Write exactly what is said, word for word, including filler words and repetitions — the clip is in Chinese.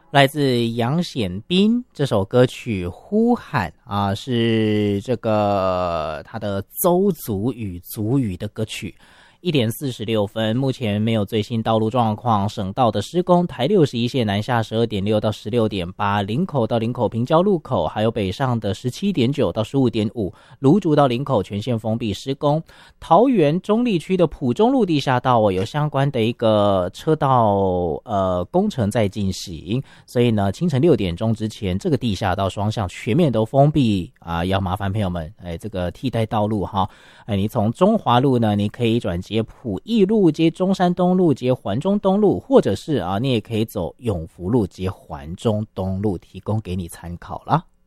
来自杨显斌这首歌曲《呼喊》啊，是这个他的邹族语族语的歌曲。一点四十六分，目前没有最新道路状况。省道的施工，台六十一线南下十二点六到十六点八，林口到林口平交路口，还有北上的十七点九到十五点五，芦竹到林口全线封闭施工。桃园中坜区的埔中路地下道哦，有相关的一个车道呃工程在进行，所以呢，清晨六点钟之前，这个地下道双向全面都封闭啊，要麻烦朋友们，哎，这个替代道路哈，哎，你从中华路呢，你可以转接埔义路接中山东路接环中东路，或者是啊，你也可以走永福路接环中东路，提供给你参考啦。